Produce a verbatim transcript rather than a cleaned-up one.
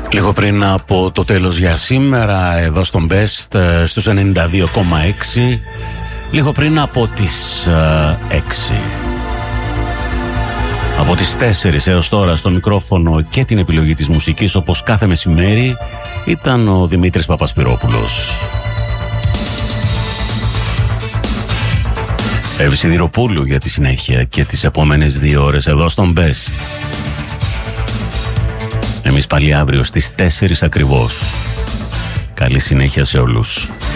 Λίγο πριν από το τέλος για σήμερα, εδώ στον Best στους ενενήντα δύο κόμμα έξι, λίγο πριν από τις έξι. Από τις τέσσερις έως τώρα στο μικρόφωνο και την επιλογή της μουσικής, όπως κάθε μεσημέρι, ήταν ο Δημήτρης Παπασπυρόπουλος. Εύη Σιδηροπούλου για τη συνέχεια και τις επόμενες δύο ώρες εδώ στον Best. Εμείς πάλι αύριο στις τέσσερις ακριβώς. Καλή συνέχεια σε όλους.